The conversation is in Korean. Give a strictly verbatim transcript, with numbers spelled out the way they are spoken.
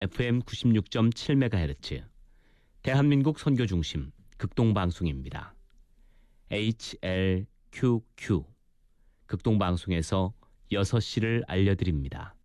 에프엠 구십육 점 칠 메가헤르츠 대한민국 선교 중심 극동방송입니다. 에이치엘큐큐 극동방송에서 여섯 시를 알려드립니다.